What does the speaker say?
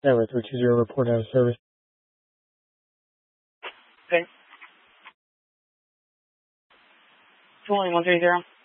Tower 320 report out of service. Okay. 21130.